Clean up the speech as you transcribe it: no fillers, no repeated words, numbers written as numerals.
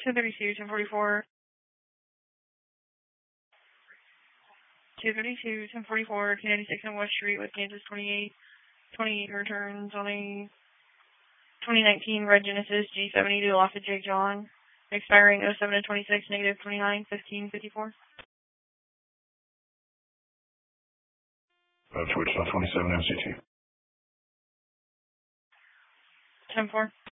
232, 1044. 232, 1044, 296 on West Street with Kansas 28. 28 returns on a 2019 red Genesis G70 to Loft of Jake John. Expiring 07 of 26, negative 29, 1554. Switched on 27 MCT. 10-4.